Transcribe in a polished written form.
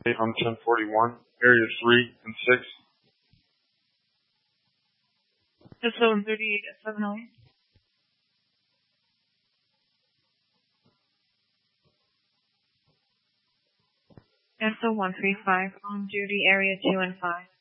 on 1041, area 3 and 6. SO 138 at 708. SO 135 on duty, area 2 and 5.